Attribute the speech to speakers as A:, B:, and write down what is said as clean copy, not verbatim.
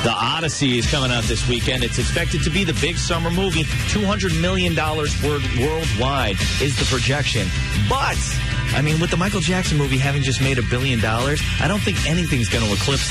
A: The Odyssey is coming out this weekend. It's expected to be the big summer movie. $200 million worldwide is the projection. But, I mean, with the Michael Jackson movie having just made $1 billion, I don't think anything's going to eclipse